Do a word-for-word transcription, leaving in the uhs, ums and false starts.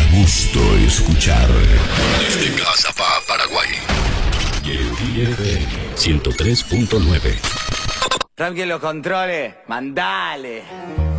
gusto escuchar. Desde casa pa Paraguay. ciento tres punto nueve. Ranquen los controles, mandale.